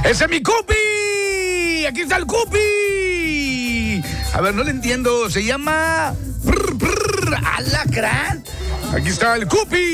¡Ese es mi Cupi! ¡Aquí está el Cupi! A ver, no le entiendo. Se llama... Alacrán. Aquí está el Cupi.